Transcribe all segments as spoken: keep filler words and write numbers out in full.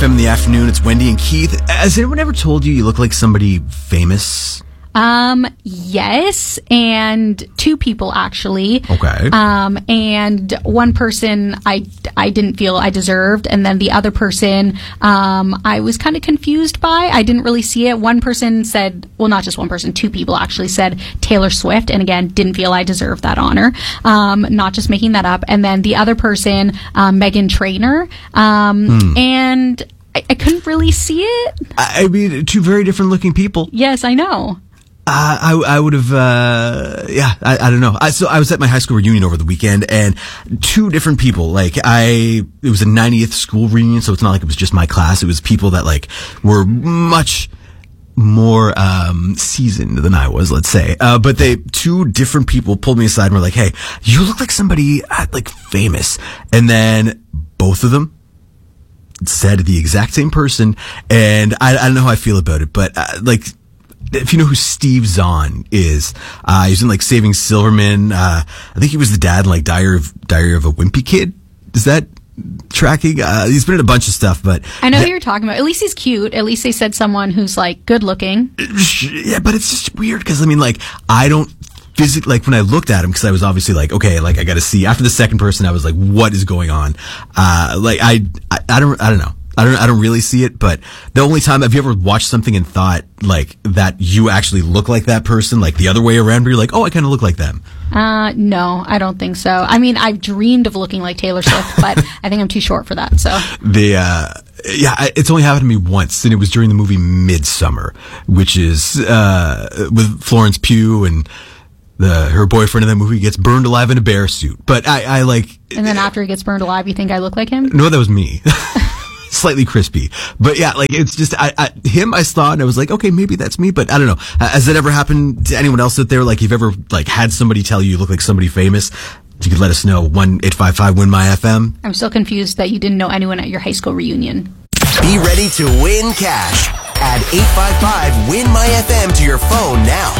F M in the afternoon. It's Wendy and Keith. Has anyone ever told you you look like somebody famous? Um, yes, and two people actually. Okay. Um, and one person I, I didn't feel I deserved, and then the other person, um, I was kind of confused by. I didn't really see it. One person said, well, not just one person, two people actually said Taylor Swift, and again, didn't feel I deserved that honor. Um, not just making that up. And then the other person, um, Meghan Trainor, um, hmm. and I, I couldn't really see it. I mean, two very different looking people. Yes, I know. Uh, I, I would have, uh, yeah, I, I don't know. I, so I was at my high school reunion over the weekend, and two different people, like, I, it was a ninetieth school reunion, so it's not like it was just my class. It was people that, like, were much more, um, seasoned than I was, let's say. Uh, but they, two different people pulled me aside and were like, hey, you look like somebody, uh, like, famous. And then both of them said the exact same person, and I, I don't know how I feel about it, but, uh, like, if you know who Steve Zahn is, uh, he's in like Saving Silverman. Uh, I think he was the dad in like Diary of, Diary of a Wimpy Kid. Is that tracking? Uh, he's been in a bunch of stuff, but. I know who you're talking about. At least he's cute. At least they said someone who's like good looking. Yeah, but it's just weird because I mean, like, I don't physically, like when I looked at him, because I was obviously like, okay, like I got to see. After the second person, I was like, what is going on? Uh, like I, I, I don't, I don't know. I don't I don't really see it, but the only time, have you ever watched something and thought like that you actually look like that person, like the other way around where you're like, oh, I kind of look like them? Uh, no, I don't think so. I mean, I've dreamed of looking like Taylor Swift, but I think I'm too short for that, so. The, uh, yeah, it's only happened to me once, and it was during the movie Midsommar, which is, uh, with Florence Pugh, and the, her boyfriend in that movie gets burned alive in a bear suit. But I, I like. And then after he gets burned alive, you think I look like him? No, that was me. Slightly crispy, but yeah, like it's just I, I him I saw and I was like, okay, maybe that's me, but I don't know. Has it ever happened to anyone else out there? Like, you've ever like had somebody tell you you look like somebody famous? You could let us know. One eight five five win my F M. I'm still confused that you didn't know anyone at your high school reunion. Be ready to win cash. Add eight five five win my F M to your phone now.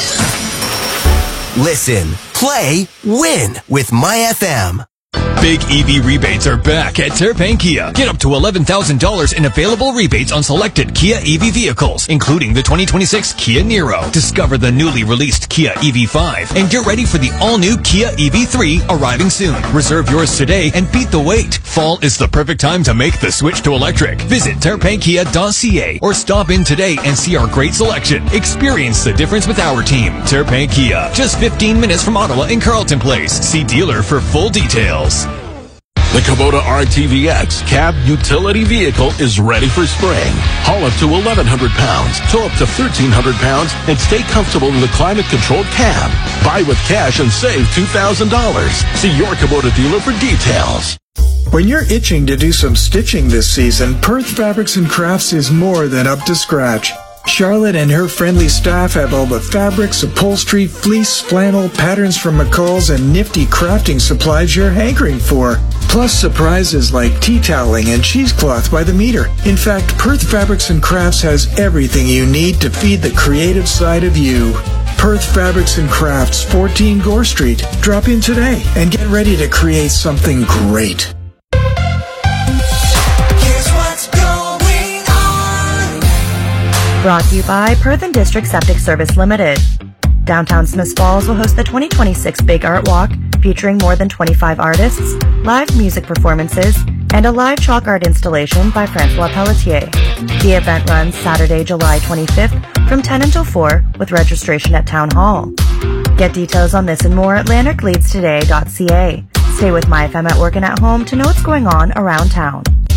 Listen, play, win with My F M. Big E V rebates are back at Terrapin Kia. Get up to eleven thousand dollars in available rebates on selected Kia E V vehicles, including the twenty twenty-six Kia Niro. Discover the newly released Kia E V five and get ready for the all-new Kia E V three arriving soon. Reserve yours today and beat the wait. Fall is the perfect time to make the switch to electric. Visit terrapin kia dot c a or stop in today and see our great selection. Experience the difference with our team. Terrapin Kia, just fifteen minutes from Ottawa in Carleton Place. See dealer for full details. The Kubota R T V X cab utility vehicle is ready for spring. Haul up to eleven hundred pounds, tow up to thirteen hundred pounds, and stay comfortable in the climate-controlled cab. Buy with cash and save two thousand dollars. See your Kubota dealer for details. When you're itching to do some stitching this season, Perth Fabrics and Crafts is more than up to scratch. Charlotte and her friendly staff have all the fabrics, upholstery, fleece, flannel, patterns from McCall's, and nifty crafting supplies you're hankering for. Plus surprises like tea toweling and cheesecloth by the meter. In fact, Perth Fabrics and Crafts has everything you need to feed the creative side of you. Perth Fabrics and Crafts, fourteen Gore Street. Drop in today and get ready to create something great. Brought to you by Perth and District Septic Service Limited. Downtown Smiths Falls will host the twenty twenty-six Big Art Walk, featuring more than twenty-five artists, live music performances, and a live chalk art installation by Francois Pelletier. The event runs Saturday, July twenty-fifth from ten until four, with registration at Town Hall. Get details on this and more at lanark leads today dot c a. Stay with My F M at work and at home to know what's going on around town.